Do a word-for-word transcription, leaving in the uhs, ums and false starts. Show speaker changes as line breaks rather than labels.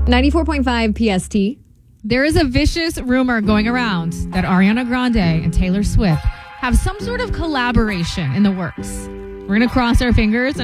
ninety-four point five P S T.
There is a vicious rumor going around that Ariana Grande and Taylor Swift have some sort of collaboration in the works. We're going to cross our fingers